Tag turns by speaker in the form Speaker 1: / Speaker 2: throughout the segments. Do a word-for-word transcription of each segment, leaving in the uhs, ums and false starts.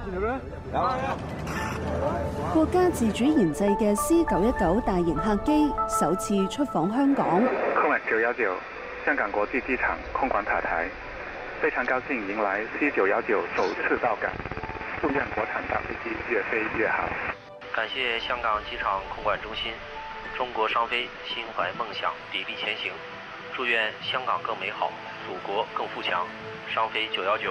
Speaker 1: 國家自主研製嘅 C 九一九大型客機首次出訪香港。
Speaker 2: 空管九一九香港國際機場空管塔台，非常高興迎來 C 九一九首次到港，祝願國產大飛機越飛越好。
Speaker 3: 感謝香港機場空管中心，中國商飛心懷夢想，砥礪前行。祝願香港更美好，祖國更富強。商飛九一九。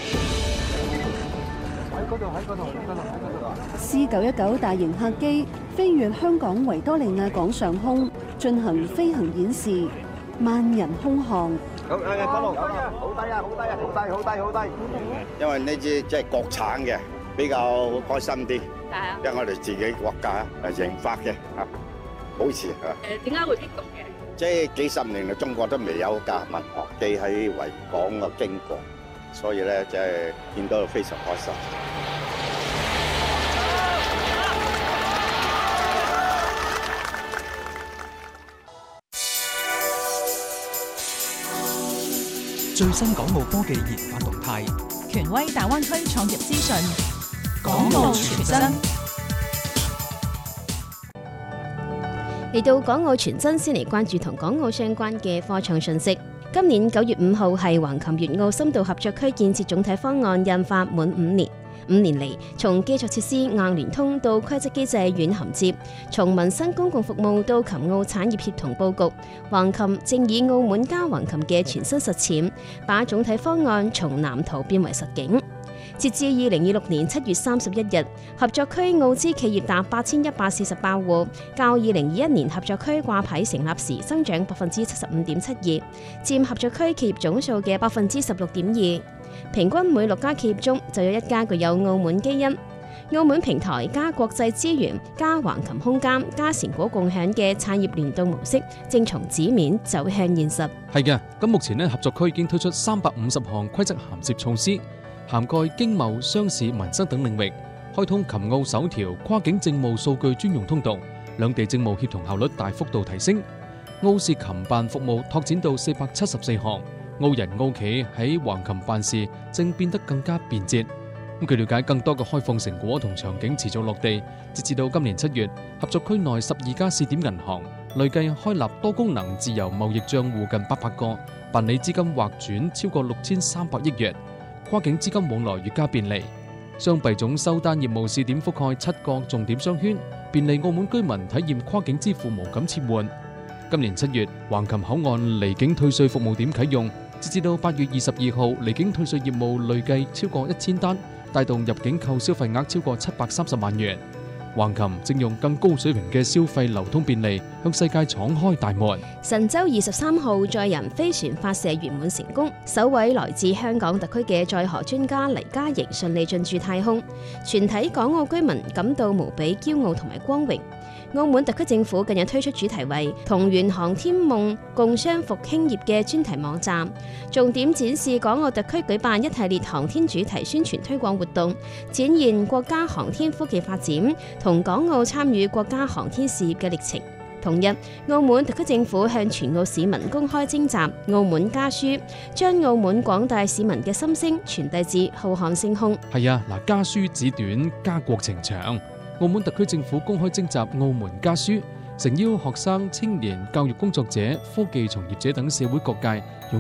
Speaker 1: C 九一九大型客機飛越香港維多利亞港上空，進行飛行演示，萬人空巷。
Speaker 4: 好，誒，一路，好低啊，好低啊，好低，好低，好低。因為呢支即係國產嘅，比較開心啲。係啊。因為我哋自己國家誒研發嘅嚇，好似嚇。
Speaker 5: 誒，點解會激動嘅？
Speaker 4: 即係幾十年嚟，中國都未有架民航機喺維港嘅經過，所以咧即係見到非常開心。
Speaker 6: 最新港澳科技研發動態，
Speaker 7: 權威大灣區創業資訊，
Speaker 6: 港澳全真。
Speaker 8: 嚟到港澳全真，先嚟關注同港澳相關嘅科創訊息。今年九月五號係橫琴粵澳深度合作區建設總體方案印發滿五年。五年嚟，從基礎設施硬聯通到規則機制軟銜接，從民生公共服務到琴澳產業協同佈局，橫琴正以澳門加橫琴嘅全新實踐，把總體方案從藍圖變為實景。截至二零二六年七月三十一日，合作區澳資企業達八千一百四十八戶，較二零二一年合作區掛牌成立時增長百分之七十五點七二，佔合作區企業總數嘅百分之十六點二。平均每六家企業中就有一家具有澳門基因。澳門平台加國際資源加橫琴空間加成果共享嘅產業聯動模式，正從紙面走向現實。
Speaker 9: 係嘅，咁目前呢合作區已經推出三百五十項規則銜接措施，涵蓋經貿、商事、民生等領域，開通琴澳首條跨境政務數據專用通道，兩地政務協同效率大幅度提升。澳視琴辦服務拓展到四百七十四項。澳人澳企喺橫琴辦事正變得更加便捷。咁據了解，更多嘅開放成果同場景持續落地。截至到今年七月，合作區內十二家試點銀行累計開立多功能自由貿易賬戶近八百個，辦理資金劃轉超過六千三百億元，跨境資金往來越加便利。雙幣種收單業務試點覆蓋七個重點商圈，便利澳門居民體驗跨境支付無感切換。今年七月，橫琴口岸離境退稅服務點啟用，截至到八月二十二號，離境退稅業務累計超過一千單，帶動入境購消費額超過七百三十萬元。橫琴正用更高水平嘅消費流通便利，向世界敞開大門。
Speaker 8: 神舟二十三號載人飛船發射圓滿成功，首位來自香港特區嘅載荷專家黎嘉瑩順利進駐太空，全體港澳居民感到無比驕傲同埋光榮。澳門特區政府近日推出主題為同圓航天夢共商復興業嘅專題網站，重點展示港澳特區舉辦一系列航天主題宣傳推廣活動，展現國家航天科技發展同港澳參與國家航天事業嘅歷程。同日，澳門特區政府向全澳市民公開徵集澳門家書，將澳門廣大市民嘅心聲傳遞至浩瀚星空。
Speaker 9: 係啊，嗱，家書紙短，家國情長。澳門特區政府公開徵集澳門家書，誠邀學生、青年、教育工作者、科技從業者等社會各界踴